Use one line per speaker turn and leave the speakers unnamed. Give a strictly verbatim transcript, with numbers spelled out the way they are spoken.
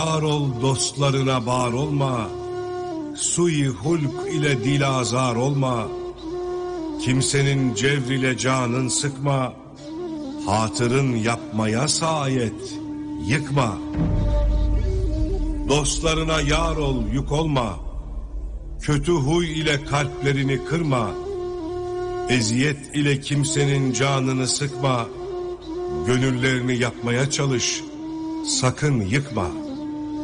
Yar ol dostlarına bar olma, sui hulk ile dil azar olma, kimsenin cevriyle canın sıkma, hatırın yapmaya sayet yıkma. Dostlarına yar ol yük olma, kötü huy ile kalplerini kırma, eziyet ile kimsenin canını sıkma, gönüllerini yapmaya çalış, sakın yıkma.